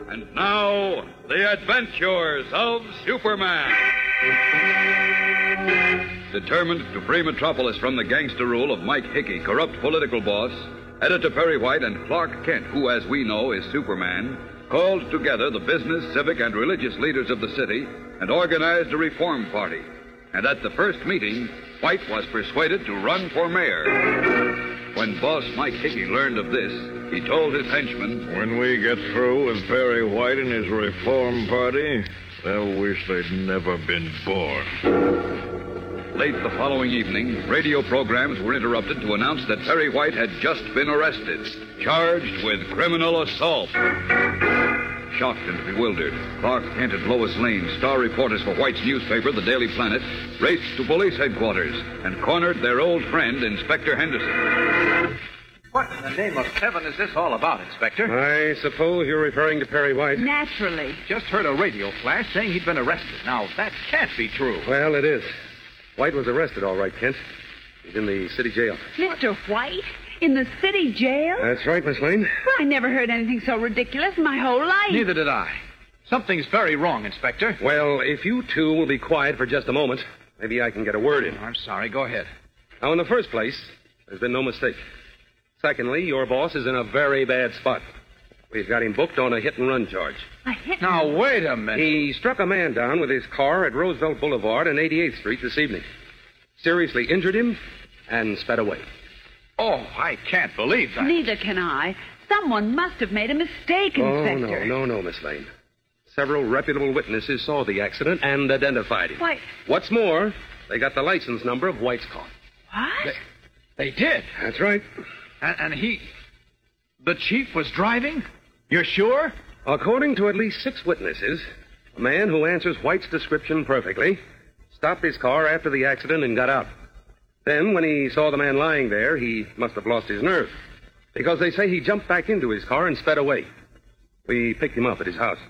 And now, the adventures of Superman. Determined to free Metropolis from the gangster rule of Mike Hickey, corrupt political boss, Editor Perry White and Clark Kent, who, as we know, is Superman, called together the business, civic, and religious leaders of the city and organized a reform party. And at the first meeting, White was persuaded to run for mayor. When boss Mike Hickey learned of this, he told his henchmen, "When we get through with Perry White and his reform party, they'll wish they'd never been born." Late the following evening, radio programs were interrupted to announce that Perry White had just been arrested, charged with criminal assault. Shocked and bewildered, Clark Kent and Lois Lane, star reporters for White's newspaper, the Daily Planet, raced to police headquarters and cornered their old friend, Inspector Henderson. What in the name of heaven is this all about, Inspector? I suppose you're referring to Perry White. Naturally. Just heard a radio flash saying he'd been arrested. Now, that can't be true. Well, it is. White was arrested, all right, Kent. He's in the city jail. Mr. White? In the city jail? That's right, Miss Lane. Well, I never heard anything so ridiculous in my whole life. Neither did I. Something's very wrong, Inspector. Well, if you two will be quiet for just a moment, maybe I can get a word in. I'm sorry. Go ahead. Now, in the first place, there's been no mistake. Secondly, your boss is in a very bad spot. We've got him booked on a hit-and-run charge. A hit? Now, wait a minute. He struck a man down with his car at Roosevelt Boulevard and 88th Street this evening. Seriously injured him and sped away. Oh, I can't believe that. Neither can I. Someone must have made a mistake, Inspector. Oh, no, Miss Lane. Several reputable witnesses saw the accident and identified him. Why? What's more, they got the license number of White's car. What? They did. That's right. And he... The chief was driving? You're sure? According to at least 6 witnesses, a man who answers White's description perfectly stopped his car after the accident and got out. Then, when he saw the man lying there, he must have lost his nerve, because they say he jumped back into his car and sped away. We picked him up at his house.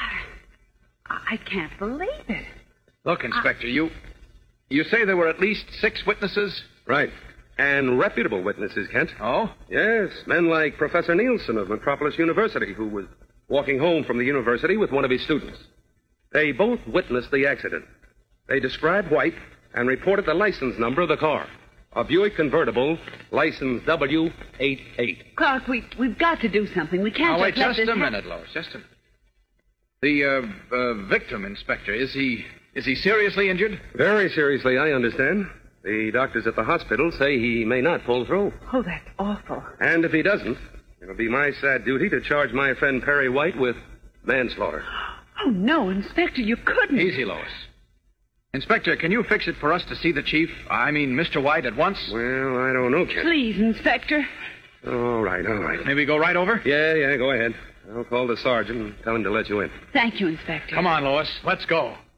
I can't believe it. Look, Inspector, you say there were at least 6 witnesses? Right. And reputable witnesses, Kent. Oh? Yes, men like Professor Nielsen of Metropolis University, who was walking home from the university with one of his students. They both witnessed the accident. They described White and reported the license number of the car. A Buick convertible, license W88. Clark, we've got to do something. We can't Now, wait let just this a minute, Lois. Just a minute. The victim, Inspector, is he seriously injured? Very seriously, I understand. The doctors at the hospital say he may not pull through. Oh, that's awful. And if he doesn't, it'll be my sad duty to charge my friend Perry White with manslaughter. Oh, no, Inspector, you couldn't. Easy, Lois. Inspector, can you fix it for us to see the chief? I mean, Mr. White at once? Well, I don't know, Kent. Please, Inspector. All right. May we go right over? Yeah, go ahead. I'll call the sergeant and tell him to let you in. Thank you, Inspector. Come on, Lois. Let's go.